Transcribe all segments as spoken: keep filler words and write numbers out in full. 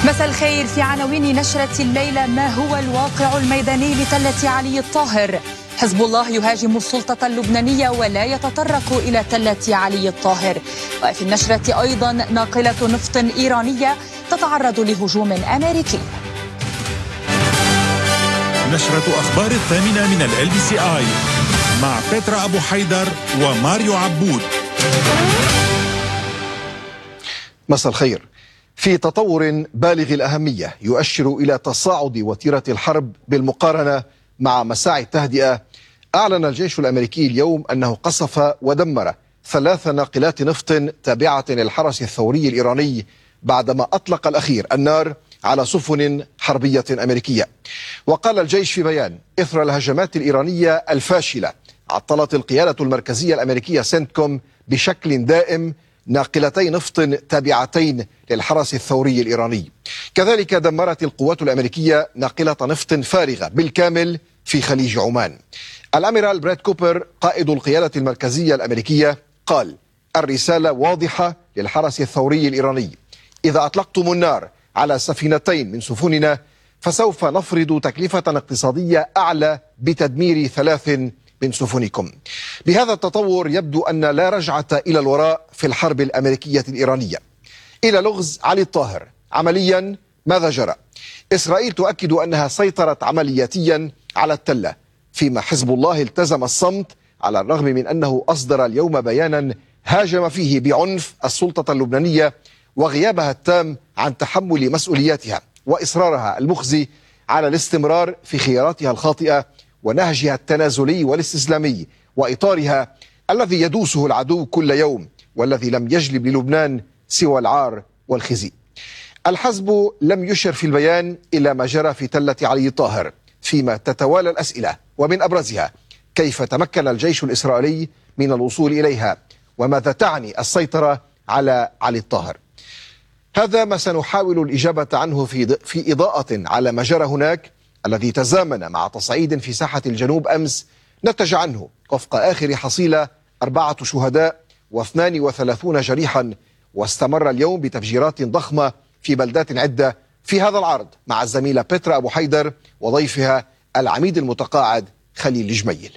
مساء الخير. في عناوين نشرة الليلة: ما هو الواقع الميداني لتلة علي الطاهر؟ حزب الله يهاجم السلطة اللبنانية ولا يتطرق إلى تلة علي الطاهر. وفي النشرة أيضا: ناقلة نفط إيرانية تتعرض لهجوم أمريكي. نشرة أخبار الثامنة من ال بي سي آي مع بيترا أبو حيدر وماريو عبود. مساء الخير. في تطور بالغ الأهمية يؤشر إلى تصاعد وتيرة الحرب بالمقارنة مع مساعي التهدئة، أعلن الجيش الأمريكي اليوم أنه قصف ودمر ثلاث ناقلات نفط تابعة للحرس الثوري الإيراني بعدما أطلق الأخير النار على سفن حربية أمريكية. وقال الجيش في بيان: إثر الهجمات الإيرانية الفاشلة عطلت القيادة المركزية الأمريكية سنتكوم بشكل دائم ناقلتي نفط تابعتين للحرس الثوري الإيراني. كذلك دمرت القوات الأمريكية ناقلة نفط فارغة بالكامل في خليج عمان. الأميرال براد كوبر قائد القيادة المركزية الأمريكية قال: الرسالة واضحة للحرس الثوري الإيراني، إذا أطلقتم النار على سفينتين من سفننا فسوف نفرض تكلفة اقتصادية أعلى بتدمير ثلاث من سفنكم. بهذا التطور يبدو أن لا رجعة إلى الوراء في الحرب الأمريكية الإيرانية. إلى لغز علي الطاهر، عمليا ماذا جرى؟ إسرائيل تؤكد أنها سيطرت عملياتيا على التلة، فيما حزب الله التزم الصمت على الرغم من أنه أصدر اليوم بيانا هاجم فيه بعنف السلطة اللبنانية وغيابها التام عن تحمل مسؤولياتها وإصرارها المخزي على الاستمرار في خياراتها الخاطئة ونهجها التنازلي والاستسلامي وإطارها الذي يدوسه العدو كل يوم والذي لم يجلب للبنان سوى العار والخزي. الحزب لم يشر في البيان إلى ما جرى في تلة علي الطاهر، فيما تتوالى الأسئلة ومن أبرزها: كيف تمكن الجيش الإسرائيلي من الوصول إليها؟ وماذا تعني السيطرة على علي الطاهر؟ هذا ما سنحاول الإجابة عنه في في إضاءة على ما جرى هناك، الذي تزامن مع تصعيد في ساحة الجنوب أمس نتج عنه وفق آخر حصيلة أربعة شهداء واثنان وثلاثون جريحا، واستمر اليوم بتفجيرات ضخمة في بلدات عدة. في هذا العرض مع الزميلة بيترا أبو حيدر وضيفها العميد المتقاعد خليل جميل.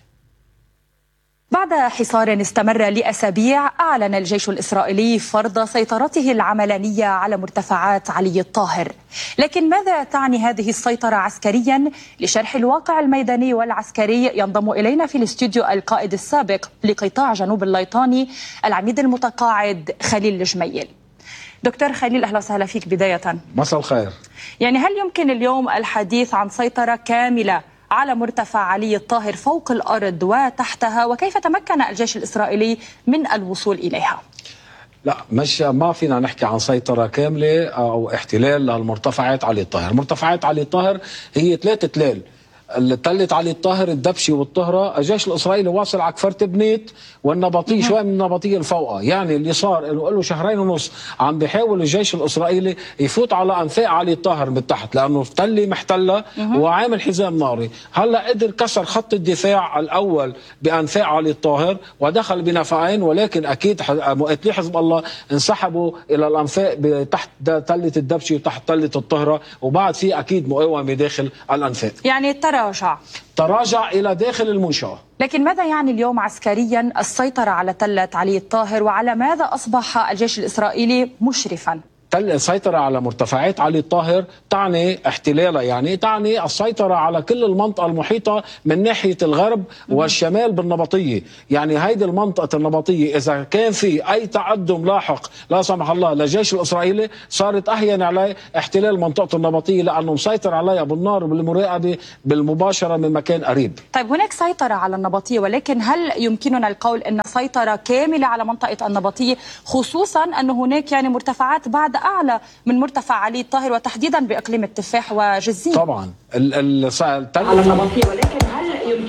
بعد حصار استمر لأسابيع، أعلن الجيش الإسرائيلي فرض سيطرته العملانية على مرتفعات علي الطاهر. لكن ماذا تعني هذه السيطرة عسكريا؟ لشرح الواقع الميداني والعسكري ينضم إلينا في الاستوديو القائد السابق لقطاع جنوب الليطاني العميد المتقاعد خليل جميل. دكتور خليل، أهلا وسهلا فيك. بداية مساء الخير. يعني هل يمكن اليوم الحديث عن سيطرة كاملة على مرتفع علي الطاهر فوق الأرض وتحتها، وكيف تمكن الجيش الإسرائيلي من الوصول إليها؟ لا، مش ما فينا نحكي عن سيطرة كاملة أو احتلال للمرتفعات علي الطاهر. مرتفعات علي الطاهر هي ثلاثة تلال: تلة علي الطاهر، الدبشي والطهرة. الجيش الإسرائيلي واصل على كفر تبنيت والنبطية، شوي من النبطية الفوقة. يعني اللي صار له شهرين ونص عم بيحاول الجيش الإسرائيلي يفوت على أنفاق علي الطاهر من تحت، لأنه التلة محتلة وعامل حزام ناري. هلا قدر كسر خط الدفاع الأول بأنفاق علي الطاهر ودخل بنفقين، ولكن أكيد مقاتلي حزب الله انسحبوا إلى الأنفاق تحت تلة الدبشي وتحت تلة الطهرة، وبعد في أكيد مقاومة داخل الأنفاق. يعني تراجع تراجع إلى داخل المنشأة. لكن ماذا يعني اليوم عسكريا السيطرة على تلة علي الطاهر، وعلى ماذا أصبح الجيش الإسرائيلي مشرفا؟ السيطرة على مرتفعات علي الطاهر تعني احتلالها، يعني تعني السيطرة على كل المنطقة المحيطة من ناحية الغرب والشمال بالنبطية. يعني هيدي المنطقة النبطية إذا كان في أي تقدم لاحق لا سمح الله للجيش الإسرائيلي صارت أهين عليه احتلال منطقة النبطية، لأنه مسيطر عليها بالنار وبالمراقبة بالمباشرة من مكان قريب. طيب، هناك سيطرة على النبطية، ولكن هل يمكننا القول أن سيطرة كاملة على منطقة النبطية، خصوصا أن هناك يعني مرتفعات بعد أعلى من مرتفع علي الطاهر وتحديدا بإقليم التفاح وجزين؟ طبعا ال ال على النبطية، ولكن هل يمكن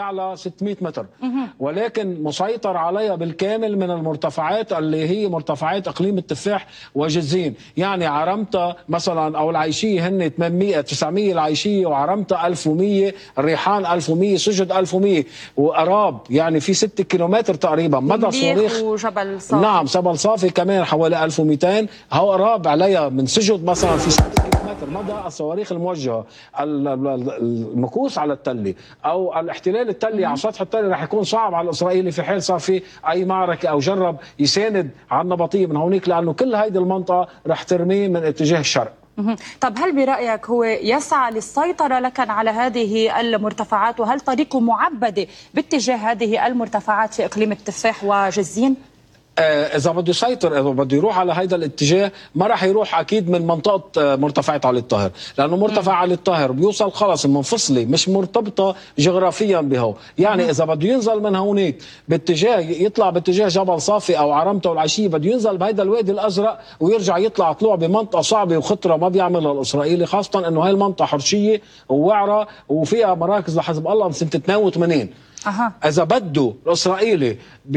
تعلى ستمئة متر، ولكن مسيطر عليها بالكامل من المرتفعات اللي هي مرتفعات اقليم التفاح وجزين. يعني عرمتها مثلا او العيشيه هن ثمانمئة تسعمئة، العيشيه وعرمتها ألف ومئة، الريحان ألف ومئة، سجد ألف ومئة، وقراب يعني في ستة كيلومتر تقريبا مدى صواريخ. وجبل صافي. نعم جبل صافي كمان حوالي ألف ومئتين. هو قراب عليها من سجد مثلا في ستة كيلومتر مدى الصواريخ الموجهه. المكوس على التله او الاحتلال التلي على سطح التله رح يكون صعب على الاسرائيلي في حال صار في اي معركه او جرب يساند على النبطيه من هونيك، لانه كل هيدي المنطقه رح ترميه من اتجاه الشرق. طب هل برأيك هو يسعى للسيطرة لكن على هذه المرتفعات، وهل طريقه معبدة باتجاه هذه المرتفعات في إقليم التفاح وجزين؟ إذا بده يسيطر، إذا بده يروح على هذا الاتجاه ما راح يروح أكيد من منطقة مرتفعات علي الطاهر، لأنه مرتفع علي الطاهر بيوصل خلص منفصلة مش مرتبطة جغرافيا بهو. يعني إذا بده ينزل من هونيك باتجاه يطلع باتجاه جبل صافي أو عرمته والعشية، بده ينزل بهذا الوادي الأزرق ويرجع يطلع طلوع بمنطقة صعبة وخطرة ما بيعملها الإسرائيلي، خاصة إنه هاي المنطقة حرشية ووعرة وفيها مراكز لحزب الله من سنة اثنين وثمانين. أه. إذا بده الإسرائيلي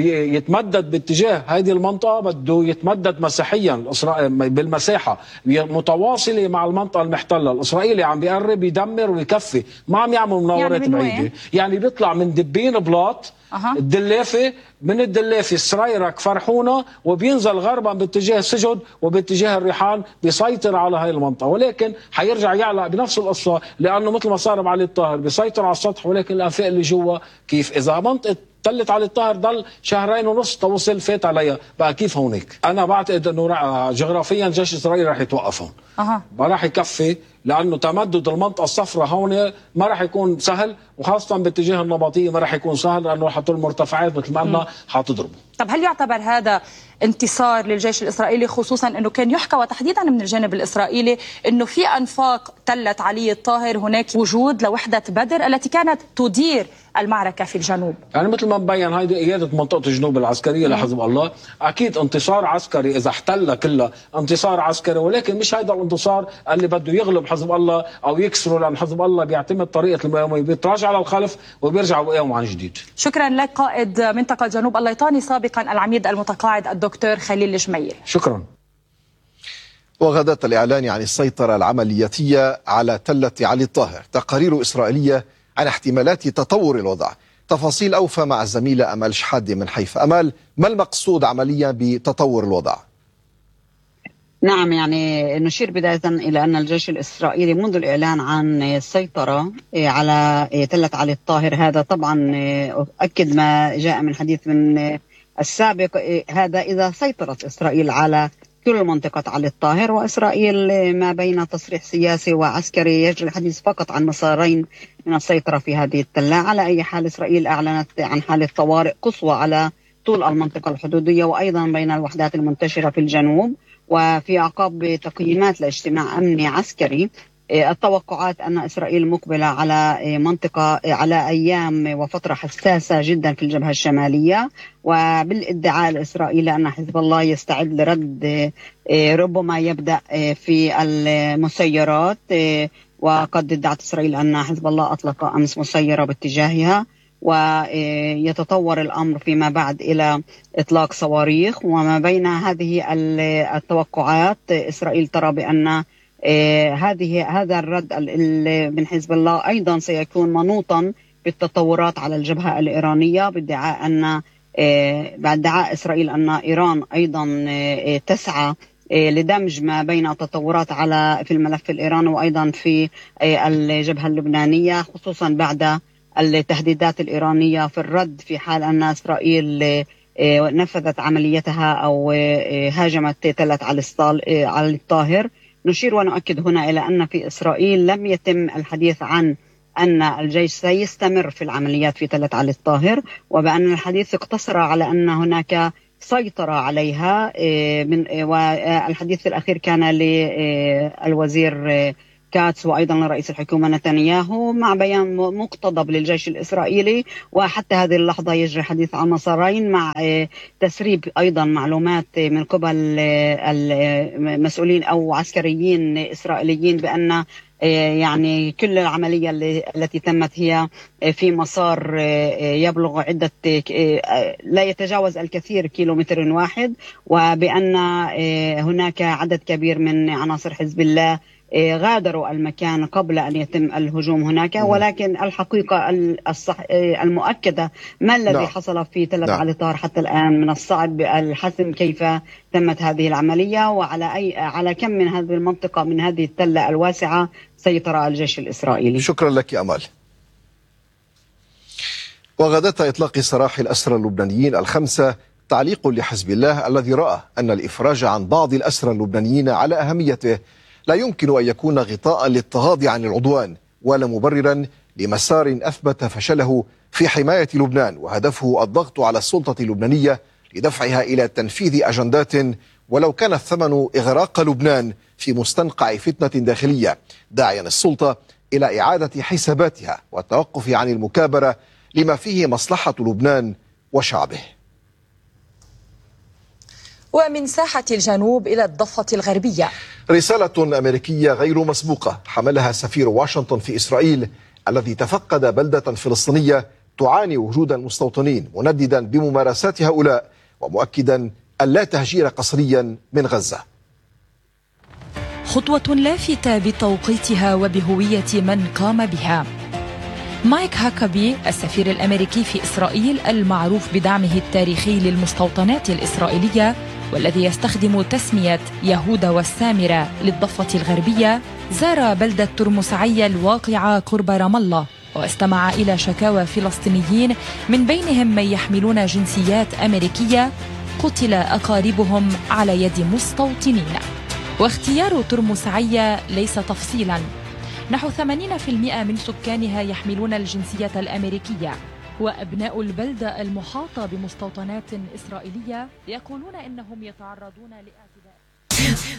يتمدد باتجاه هذه المنطقة بده يتمدد مساحيا بالمساحة متواصلة مع المنطقة المحتلة. الإسرائيلي عم بيقرب يدمر ويكفي، ما عم يعمل مناورات يعني بعيدة. يعني بيطلع من دبين بلاط أه. الدلافة، من الدلافة السريرك فرحونة، وبينزل غربا باتجاه سجد وباتجاه الريحان، بيسيطر على هاي المنطقة. ولكن حيرجع يعلق بنفس القصة، لأنه مثل ما صار بعلي الطاهر بيسيطر على السطح، ولكن الأنفاق اللي جوا كيف؟ إذا منطقة تلت علي الطاهر ضل شهرين ونص توصل فات عليها، بقى كيف هونيك؟ أنا بعتقد إنه جغرافيا جيش إسرائيل رح يتوقف هون. أه. ما رح يكفي، لأنه تمدد المنطقة الصفراء هون ما رح يكون سهل، وخاصة باتجاه النبطية ما رح يكون سهل، لأنه حطوا المرتفعات مثل ما قلنا حتضربه. طب هل يعتبر هذا انتصار للجيش الإسرائيلي، خصوصا أنه كان يحكى وتحديدا من الجانب الإسرائيلي أنه في أنفاق تلت علي الطاهر هناك وجود لوحدة بدر التي كانت تدير المعركة في الجنوب؟ يعني مثل ما مبين هيدي قيادة منطقة الجنوب العسكرية لحزب الله، أكيد انتصار عسكري إذا احتل كلها انتصار عسكري، ولكن مش هيدا الانتصار اللي بده يغلب حزب الله أو يكسره، لأن حزب الله بيعتمد طريقة المقاومة، بيتراجع على الخلف وبيرجع ويقاوم عن جديد. شكرا لك قائد منطقة جنوب الليطاني سابقا العميد المتقاعد الدكتور خليل الجميل. شكرا. وغداة الإعلان عن السيطرة العملياتية على تلة علي الطاهر تقارير إسرائيلية عن احتمالات تطور الوضع. تفاصيل أوفى مع الزميلة أمال شحادة من حيفا. أمال، ما المقصود عمليا بتطور الوضع؟ نعم، يعني نشير بداية إلى أن الجيش الإسرائيلي منذ الإعلان عن السيطرة على تلة علي الطاهر، هذا طبعا أكد ما جاء من حديث من السابق، هذا إذا سيطرت إسرائيل على كل منطقة علي الطاهر. وإسرائيل ما بين تصريح سياسي وعسكري يجري الحديث فقط عن مسارين من السيطرة في هذه التلة. على أي حال إسرائيل أعلنت عن حالة طوارئ قصوى على طول المنطقة الحدودية وأيضا بين الوحدات المنتشرة في الجنوب، وفي أعقاب تقييمات لاجتماع أمني عسكري التوقعات أن إسرائيل مقبلة على منطقة على أيام وفترة حساسة جدا في الجبهة الشمالية، وبالادعاء الإسرائيلي أن حزب الله يستعد لرد ربما يبدأ في المسيرات، وقد ادعت إسرائيل أن حزب الله أطلق أمس مسيرة باتجاهها، ويتطور الأمر فيما بعد إلى إطلاق صواريخ. وما بين هذه التوقعات إسرائيل ترى بأن هذه هذا الرد من حزب الله أيضا سيكون منوطا بالتطورات على الجبهة الإيرانية، بادعاء أن بادعاء إسرائيل أن إيران أيضا تسعى لدمج ما بين التطورات على في الملف الإيراني وأيضا في الجبهة اللبنانية، خصوصا بعد التهديدات الإيرانية في الرد في حال أن إسرائيل نفذت عمليتها أو هاجمت تلة علي الطاهر. نشير ونؤكد هنا إلى أن في إسرائيل لم يتم الحديث عن أن الجيش سيستمر في العمليات في تلة علي الطاهر، وبأن الحديث اقتصر على أن هناك سيطرة عليها. والحديث الأخير كان للوزير كاتس وأيضا لرئيس الحكومة نتنياهو مع بيان مقتضب للجيش الإسرائيلي، وحتى هذه اللحظة يجري حديث عن مسارين مع تسريب أيضا معلومات من قبل المسؤولين أو عسكريين إسرائيليين بأن يعني كل العملية التي تمت هي في مسار يبلغ عدة لا يتجاوز الكثير كيلومتر واحد، وبأن هناك عدد كبير من عناصر حزب الله غادروا المكان قبل أن يتم الهجوم هناك. ولكن الحقيقة الصح المؤكدة ما الذي نعم. حصل في تلة نعم. علي طاهر حتى الآن من الصعب الحسم كيف تمت هذه العملية، وعلى أي على كم من هذه المنطقة من هذه التلة الواسعة سيطر الجيش الإسرائيلي. شكرا لك أمال. وغداة إطلاق سراح الأسرى اللبنانيين الخمسة تعليق لحزب الله الذي رأى أن الإفراج عن بعض الأسرى اللبنانيين على أهميته لا يمكن أن يكون غطاء للتغاضي عن العدوان ولا مبررا لمسار أثبت فشله في حماية لبنان وهدفه الضغط على السلطة اللبنانية لدفعها إلى تنفيذ أجندات ولو كان الثمن إغراق لبنان في مستنقع فتنة داخلية، داعيا السلطة إلى إعادة حساباتها والتوقف عن المكابرة لما فيه مصلحة لبنان وشعبه. ومن ساحة الجنوب إلى الضفة الغربية، رسالة أمريكية غير مسبوقة حملها سفير واشنطن في إسرائيل الذي تفقد بلدة فلسطينية تعاني وجود المستوطنين، منددا بممارسات هؤلاء ومؤكدا ألا تهجير قسريا من غزة. خطوة لافتة بتوقيتها وبهوية من قام بها. مايك هاكابي السفير الأمريكي في إسرائيل المعروف بدعمه التاريخي للمستوطنات الإسرائيلية والذي يستخدم تسمية يهودا والسامرة للضفة الغربية، زار بلدة ترمس عيا الواقعة قرب رام الله واستمع إلى شكاوى فلسطينيين من بينهم من يحملون جنسيات أمريكية قتل أقاربهم على يد مستوطنين. واختيار ترمس عيا ليس تفصيلا، نحو ثمانين بالمئة من سكانها يحملون الجنسية الأمريكية، وأبناء البلدة المحاطة بمستوطنات إسرائيلية يقولون إنهم يتعرضون لإعتقال